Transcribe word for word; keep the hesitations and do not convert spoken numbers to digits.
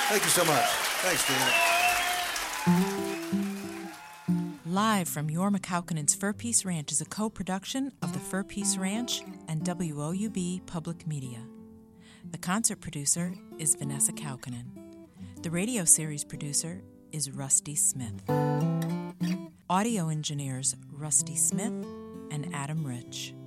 Thank you so much. Thanks, Tina. Live from Jorma Kaukonen's Fur Peace Ranch is a co-production of the Fur Peace Ranch and W O U B Public Media. The concert producer is Vanessa Kaukonen. The radio series producer is Rusty Smith. Audio engineers Rusty Smith and Adam Rich.